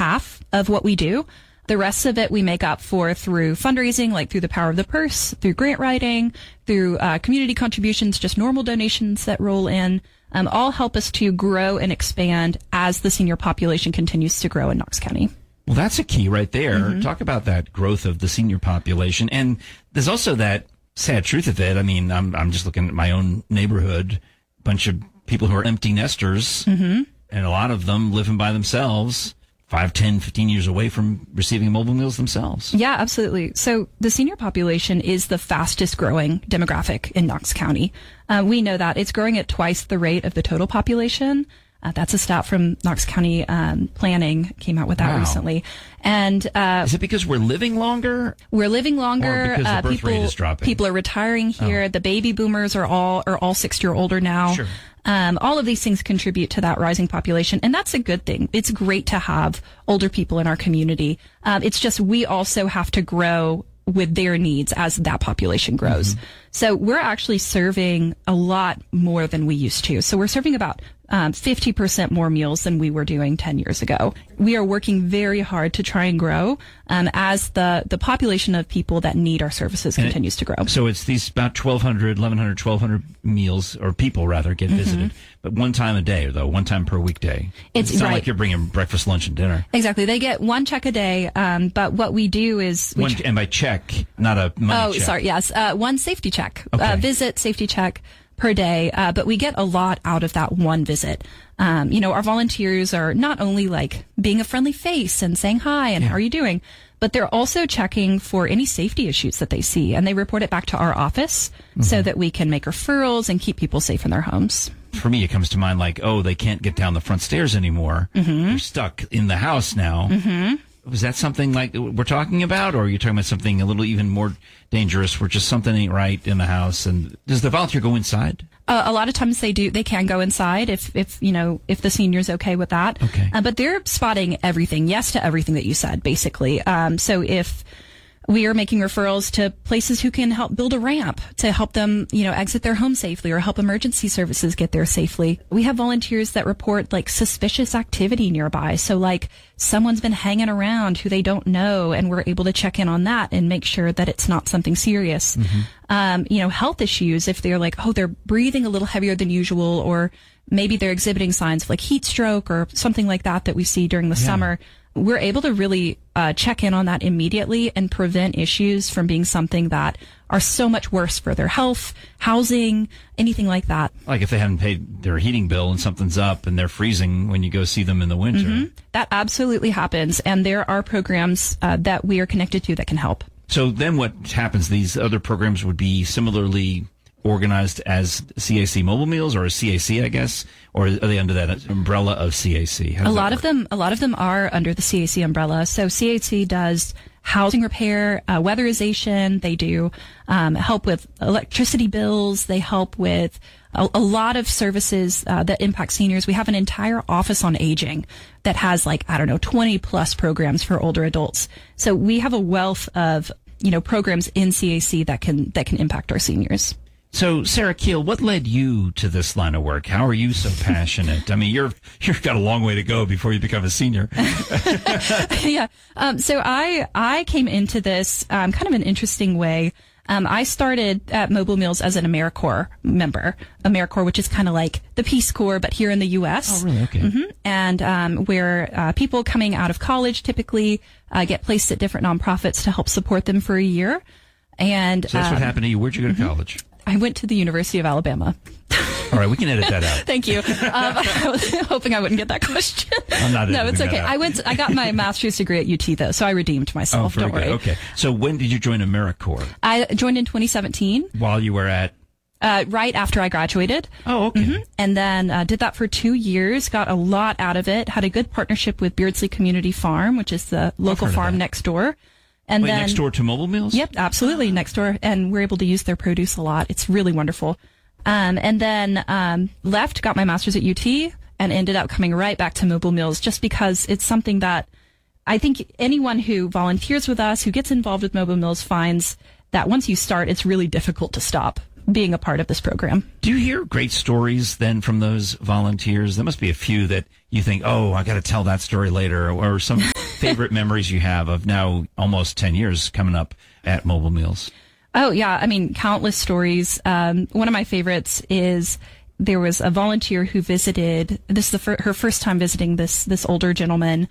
half of what we do. The rest of it we make up for through fundraising, like through the power of the purse, through grant writing, through community contributions, just normal donations that roll in, all help us to grow and expand as the senior population continues to grow in Knox County. Well, that's a key right there. Talk about that growth of the senior population. And there's also that sad truth of it. I mean, I'm just looking at my own neighborhood, bunch of people who are empty nesters, and a lot of them living by themselves. 5, 10, 15 years away from receiving mobile meals themselves. Yeah, absolutely. So the senior population is the fastest growing demographic in Knox County. We know that it's growing at twice the rate of the total population. That's a stat from Knox County Planning, came out with that recently. And is it because we're living longer? We're living longer. Or because the birth rate is dropping? People are retiring here. The baby boomers are all 60 or older now. Sure. All of these things contribute to that rising population, and that's a good thing. It's great to have older people in our community. It's just we also have to grow with their needs as that population grows. So we're actually serving a lot more than we used to. So we're serving about 50% more meals than we were doing 10 years ago. We are working very hard to try and grow as the population of people that need our services continues to grow. So it's these about 1,100 meals, or people rather, get visited. But one time a day, though, one time per weekday. It's not like you're bringing breakfast, lunch, and dinner. Exactly. They get one check a day, but what we do is... and by check, not a money check. Oh, sorry, yes. One safety check. Okay. Visit, safety check per day, but we get a lot out of that one visit. Our volunteers are not only like being a friendly face and saying hi and how are you doing, but they're also checking for any safety issues that they see, and they report it back to our office so that we can make referrals and keep people safe in their homes. For me, it comes to mind like, they can't get down the front stairs anymore. They're stuck in the house now. Was that something like we're talking about, or are you talking about something a little even more dangerous where just something ain't right in the house? And does the volunteer go inside? A lot of times they do. They can go inside if the senior's okay with that. Okay. But they're spotting everything. Yes to everything that you said, basically. So if we are making referrals to places who can help build a ramp to help them, exit their home safely, or help emergency services get there safely. We have volunteers that report like suspicious activity nearby. So like someone's been hanging around who they don't know, and we're able to check in on that and make sure that it's not something serious. Health issues, if they're like, they're breathing a little heavier than usual, or maybe they're exhibiting signs of like heat stroke or something like that we see during the summer. We're able to really check in on that immediately and prevent issues from being something that are so much worse for their health, housing, anything like that. Like if they haven't paid their heating bill and something's up and they're freezing when you go see them in the winter. That absolutely happens. And there are programs that we are connected to that can help. So then what happens? These other programs would be similarly organized as CAC Mobile Meals, or a CAC, I guess, or are they under that umbrella of CAC? A lot of them are under the CAC umbrella. So CAC does housing repair, weatherization. They do help with electricity bills. They help with a lot of services that impact seniors. We have an entire office on aging that has 20 plus programs for older adults. So we have a wealth of programs in CAC that can impact our seniors. So, Sarah Keel, what led you to this line of work? How are you so passionate? I mean, you've got a long way to go before you become a senior. Yeah. So I came into this kind of an interesting way. I started at Mobile Meals as an AmeriCorps member. AmeriCorps, which is kind of like the Peace Corps, but here in the U.S. Oh, really? Okay. And where people coming out of college typically get placed at different nonprofits to help support them for a year. And so that's what happened to you. Where'd you go to college? I went to the University of Alabama. All right, we can edit that out. Thank you. I was hoping I wouldn't get that question. I'm not editing No, it's okay. that out. I got my master's degree at UT though, so I redeemed myself. Very Don't worry. good. Okay. So when did you join AmeriCorps? I joined in 2017. While you were at? Right after I graduated. Oh, okay. And then did that for 2 years, got a lot out of it, had a good partnership with Beardsley Community Farm, which is the local farm next door. And then next door to Mobile Meals? Yep, absolutely, next door. And we're able to use their produce a lot. It's really wonderful. And then left, got my master's at UT, and ended up coming right back to Mobile Meals just because it's something that I think anyone who volunteers with us, who gets involved with Mobile Meals, finds that once you start, it's really difficult to stop being a part of this program. Do you hear great stories then from those volunteers? There must be a few that you think, I got to tell that story later, or some favorite memories you have of now almost 10 years coming up at Mobile Meals? Oh, yeah. I mean, countless stories. One of my favorites is there was a volunteer who visited, this is her first time visiting this older gentleman.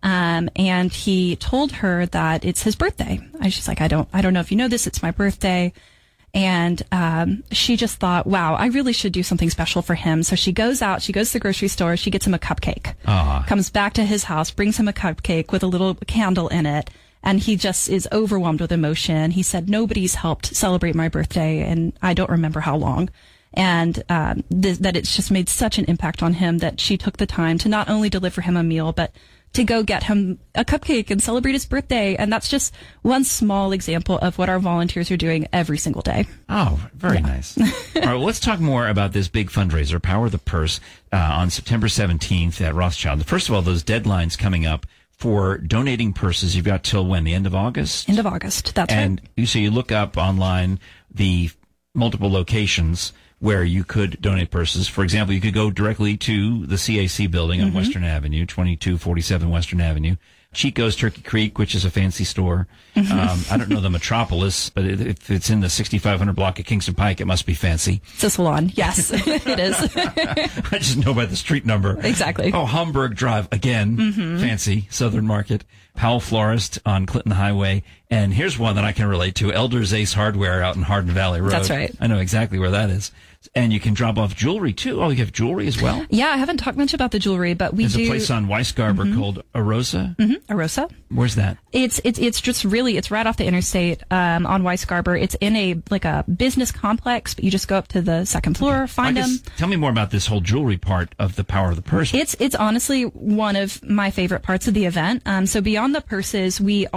And he told her that it's his birthday. And she's like, I don't know if you know this. It's my birthday. And, she just thought, wow, I really should do something special for him. So she goes out, she goes to the grocery store, she gets him a cupcake, comes back to his house, brings him a cupcake with a little candle in it. And he just is overwhelmed with emotion. He said, nobody's helped celebrate my birthday, and I don't remember how long. And that it's just made such an impact on him that she took the time to not only deliver him a meal, but to go get him a cupcake and celebrate his birthday. And that's just one small example of what our volunteers are doing every single day. Oh, very nice. All right, well, let's talk more about this big fundraiser, Power the Purse, on September 17th at Rothschild. First of all, those deadlines coming up for donating purses. You've got till when? The end of August? End of August. That's and right. So you look up online the multiple locations where you could donate purses. For example, you could go directly to the CAC building on Western Avenue, 2247 Western Avenue. Chico's Turkey Creek, which is a fancy store. I don't know the Metropolis, but if it's in the 6500 block of Kingston Pike, it must be fancy. It's a salon. Yes, it is. I just know by the street number. Exactly. Oh, Homburg Drive, again, fancy, Southern Market. Powell Florist on Clinton Highway. And here's one that I can relate to, Elder's Ace Hardware out in Hardin Valley Road. That's right. I know exactly where that is. And you can drop off jewelry, too. Oh, you have jewelry as well? Yeah, I haven't talked much about the jewelry, but There's a place on Weisgarber called Arosa. Arosa. Where's that? It's just really, it's right off the interstate, on Weisgarber. It's in a business complex, but you just go up to the second floor, find them. Tell me more about this whole jewelry part of the Power of the Purse. It's honestly one of my favorite parts of the event. So beyond the purses, we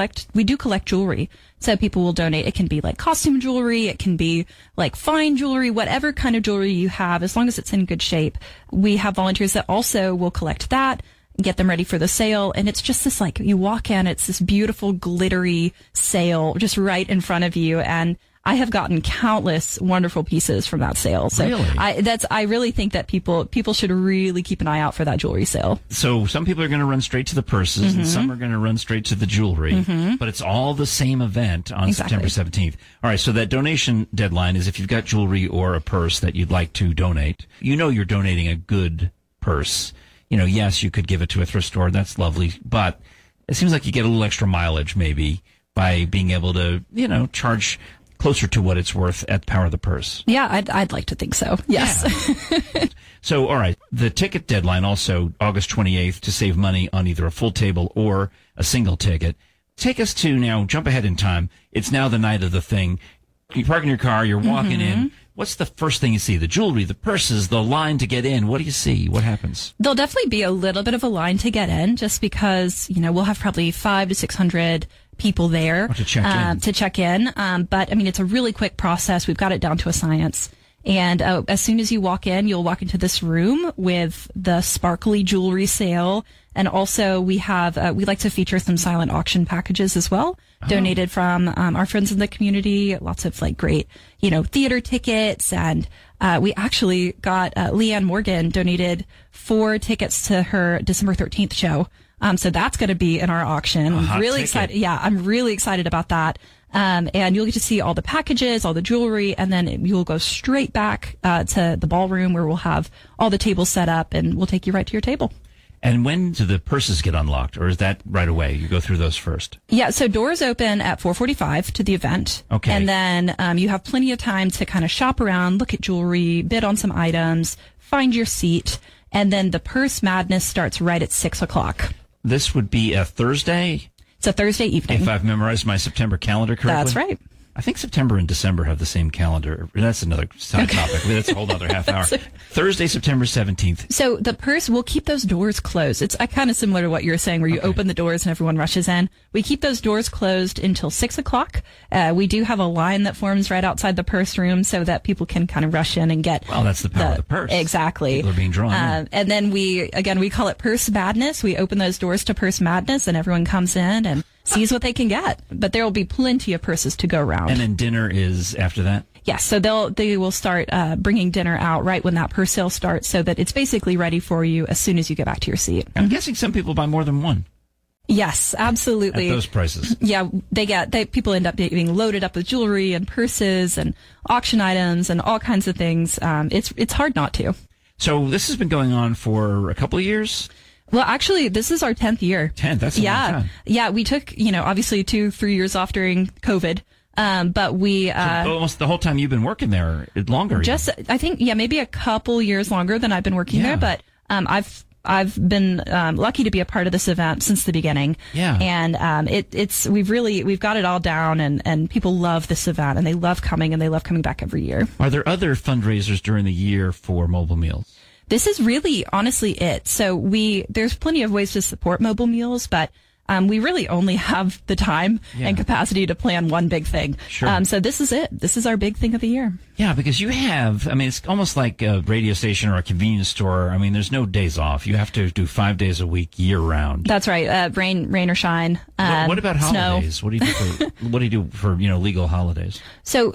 do collect jewelry. So people will donate. It can be like costume jewelry. It can be like fine jewelry, whatever kind of jewelry you have, as long as it's in good shape. We have volunteers that also will collect that, get them ready for the sale. And it's just this, like, you walk in, it's this beautiful glittery sale just right in front of you. And I have gotten countless wonderful pieces from that sale. So really? I really think that people should really keep an eye out for that jewelry sale. So some people are going to run straight to the purses and some are going to run straight to the jewelry, but it's all the same event on September 17th. All right. So that donation deadline is if you've got jewelry or a purse that you'd like to donate, you're donating a good purse. Yes, you could give it to a thrift store. That's lovely. But it seems like you get a little extra mileage maybe by being able to, charge closer to what it's worth at Power of the Purse. Yeah, I'd like to think so. Yes. Yeah. So, all right. The ticket deadline also August 28th to save money on either a full table or a single ticket. Take us to now, jump ahead in time. It's now the night of the thing. You park in your car, you're walking in. What's the first thing you see? The jewelry, the purses, the line to get in. What do you see? What happens? There'll definitely be a little bit of a line to get in just because, we'll have probably 500 to 600 people there to check in. But I mean, it's a really quick process. We've got it down to a science. And as soon as you walk in, you'll walk into this room with the sparkly jewelry sale. And also we like to feature some silent auction packages as well, donated from our friends in the community. Lots of great, theater tickets. And we actually got Leanne Morgan donated 4 tickets to her December 13th show. So that's going to be in our auction. I'm really excited. Yeah, I'm really excited about that. And you'll get to see all the packages, all the jewelry, and then you'll go straight back to the ballroom where we'll have all the tables set up, and we'll take you right to your table. And when do the purses get unlocked, or is that right away? You go through those first? Yeah, so doors open at 4:45 to the event. Okay. And then you have plenty of time to kind of shop around, look at jewelry, bid on some items, find your seat, and then the purse madness starts right at 6 o'clock. This would be a Thursday? It's a Thursday evening. If I've memorized my September calendar correctly? That's right. I think September and December have the same calendar. That's another side topic. I mean, that's a whole other half hour. Thursday, September 17th. So the purse, we'll keep those doors closed. It's kind of similar to what you were saying where you open the doors and everyone rushes in. We keep those doors closed until 6 o'clock. We do have a line that forms right outside the purse room so that people can kind of rush in and get... Well, that's the power of the purse. Exactly. People are being drawn in. And then we call it Purse Madness. We open those doors to Purse Madness and everyone comes in and sees what they can get. But there will be plenty of purses to go around. And then dinner is after that? Yes, so they will start bringing dinner out right when that purse sale starts so that it's basically ready for you as soon as you get back to your seat. I'm guessing some people buy more than one. Yes, absolutely. At those prices. Yeah, people end up being loaded up with jewelry and purses and auction items and all kinds of things. It's hard not to. So this has been going on for a couple of years? Well, actually, this is our 10th year. 10th, that's a long time. Yeah, we took, obviously 2-3 years off during COVID. But we, so almost the whole time you've been working there, longer. I think, maybe a couple years longer than I've been working there, but, I've been lucky to be a part of this event since the beginning. Yeah. And we've got it all down, and people love this event, and they love coming back every year. Are there other fundraisers during the year for Mobile Meals? This is really honestly it. So there's plenty of ways to support Mobile Meals, but we really only have the time and capacity to plan one big thing. Sure. So this is it. This is our big thing of the year. Yeah, because it's almost like a radio station or a convenience store. I mean, there's no days off. You have to do 5 days a week, year round. That's right. Rain or shine. What about holidays? Snow. What do you do for legal holidays? So,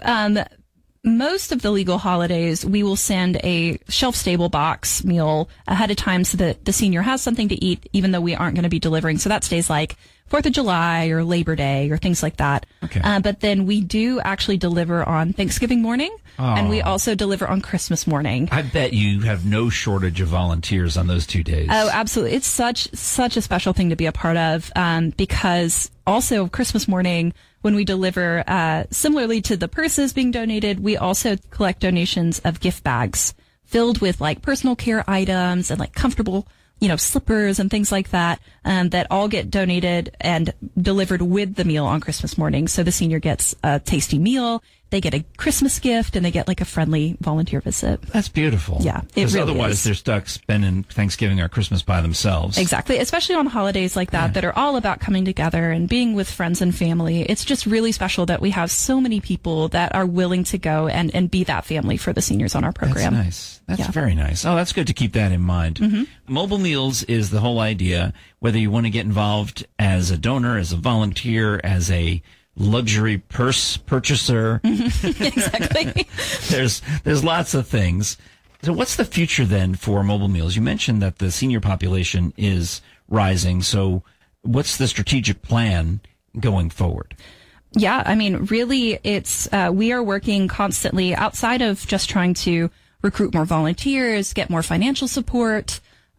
most of the legal holidays, we will send a shelf-stable box meal ahead of time so that the senior has something to eat, even though we aren't going to be delivering. So that's days like 4th of July or Labor Day or things like that. Okay. But then we do actually deliver on Thanksgiving morning, and we also deliver on Christmas morning. I bet you have no shortage of volunteers on those 2 days. Oh, absolutely. It's such a special thing to be a part of, because also Christmas morning, when we deliver, similarly to the purses being donated, we also collect donations of gift bags filled with like personal care items and like comfortable, slippers and things like that, that all get donated and delivered with the meal on Christmas morning. So the senior gets a tasty meal, they get a Christmas gift, and they get like a friendly volunteer visit. That's beautiful. Yeah, it because really otherwise is. They're stuck spending Thanksgiving or Christmas by themselves. Exactly, especially on holidays like that that are all about coming together and being with friends and family. It's just really special that we have so many people that are willing to go and be that family for the seniors on our program. That's nice. That's very nice. Oh, that's good to keep that in mind. Mm-hmm. Mobile Meals is the whole idea, whether you want to get involved as a donor, as a volunteer, as a luxury purse purchaser. Exactly. There's lots of things. So what's the future then for Mobile Meals? You mentioned that the senior population is rising. So what's the strategic plan going forward? Yeah, I mean, really, it's we are working constantly outside of just trying to recruit more volunteers, get more financial support.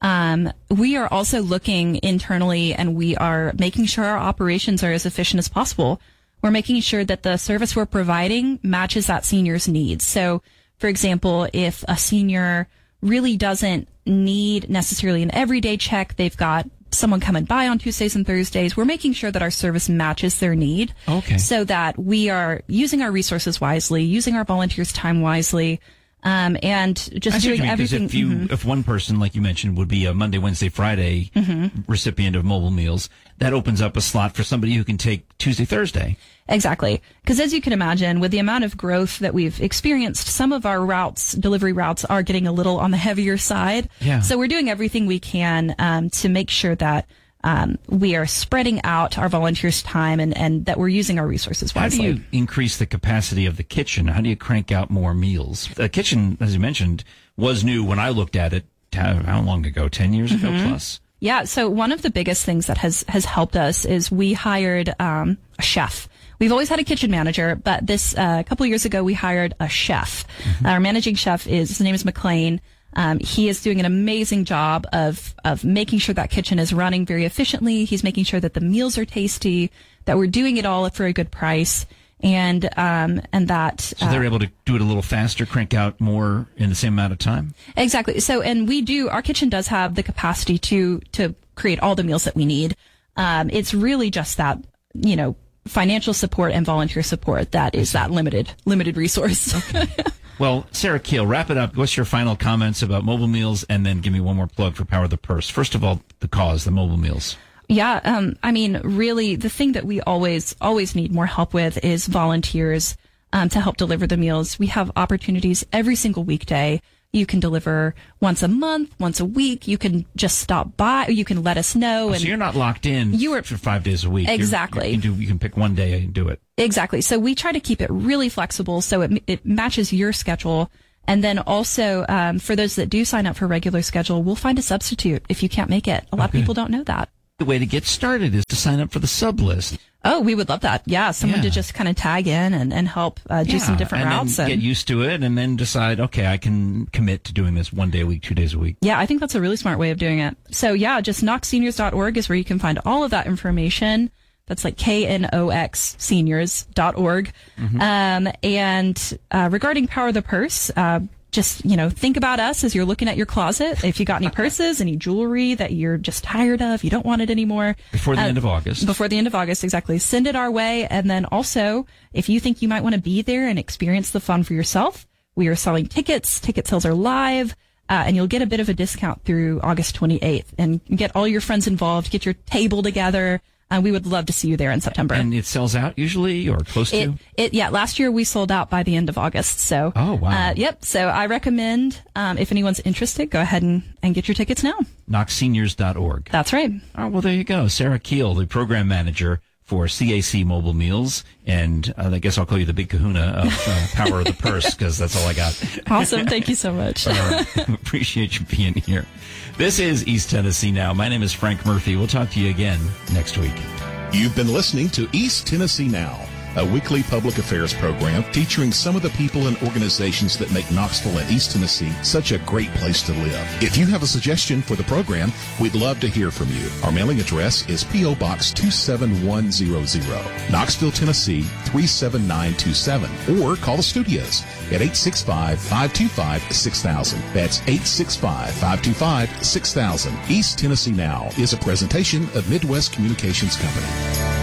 We are also looking internally, and we are making sure our operations are as efficient as possible. We're making sure that the service we're providing matches that senior's needs. So, for example, if a senior really doesn't need necessarily an everyday check, they've got someone coming by on Tuesdays and Thursdays, we're making sure that our service matches their need. Okay. So that we are using our resources wisely, using our volunteers' time wisely, and just doing everything. If one person, like you mentioned, would be a Monday, Wednesday, Friday recipient of Mobile Meals, that opens up a slot for somebody who can take Tuesday, Thursday. Exactly. Because as you can imagine, with the amount of growth that we've experienced, some of our delivery routes are getting a little on the heavier side. Yeah. So we're doing everything we can to make sure that we are spreading out our volunteers' time and that we're using our resources wisely. How do you increase the capacity of the kitchen? How do you crank out more meals? The kitchen, as you mentioned, was new when I looked at it. How long ago? 10 years ago plus? Yeah. So one of the biggest things that has helped us is we hired a chef. We've always had a kitchen manager, but a couple of years ago, we hired a chef. Our managing chef his name is McLean. He is doing an amazing job of making sure that kitchen is running very efficiently. He's making sure that the meals are tasty, that we're doing it all for a good price, and that. So they're able to do it a little faster, crank out more in the same amount of time? Exactly. So, and our kitchen does have the capacity to create all the meals that we need. It's really just that, financial support and volunteer support that is that limited resource. Okay. Well, Sarah Keel, wrap it up. What's your final comments about Mobile Meals? And then give me one more plug for Power the Purse. First of all, the cause, the Mobile Meals. Yeah. I mean, really, the thing that we always need more help with is volunteers to help deliver the meals. We have opportunities every single weekday. You can deliver once a month, once a week. You can just stop by. You can let us know. So you're not locked in for 5 days a week. Exactly. You can pick one day and do it. Exactly. So we try to keep it really flexible so it matches your schedule. And then also, for those that do sign up for regular schedule, we'll find a substitute if you can't make it. A lot of people don't know that. The way to get started is to sign up for the sub list. Oh, we would love that. Yeah, someone to just kind of tag in and help do some different routes. And get used to it and then decide, okay, I can commit to doing this 1 day a week, 2 days a week. Yeah, I think that's a really smart way of doing it. So yeah, just knoxseniors.org is where you can find all of that information. That's like KNOX seniors.org. And regarding Power the Purse, just, think about us as you're looking at your closet. If you got any purses, any jewelry that you're just tired of, you don't want it anymore. Before the end of August. Before the end of August, exactly. Send it our way. And then also, if you think you might want to be there and experience the fun for yourself, we are selling tickets. Ticket sales are live. And you'll get a bit of a discount through August 28th and get all your friends involved, get your table together. We would love to see you there in September. And it sells out usually or close to? Yeah, last year we sold out by the end of August. So, oh, wow. Yep. So I recommend, if anyone's interested, go ahead and get your tickets now. knoxseniors.org. That's right. Oh, well, there you go. Sarah Keel, the program manager for CAC Mobile Meals. And I guess I'll call you the big kahuna of Power of the Purse because that's all I got. Awesome. Thank you so much. Appreciate you being here. This is East Tennessee Now. My name is Frank Murphy. We'll talk to you again next week. You've been listening to East Tennessee Now, a weekly public affairs program featuring some of the people and organizations that make Knoxville and East Tennessee such a great place to live. If you have a suggestion for the program, we'd love to hear from you. Our mailing address is P.O. Box 27100, Knoxville, Tennessee 37927, or call the studios at 865-525-6000. That's 865-525-6000. East Tennessee Now is a presentation of Midwest Communications Company.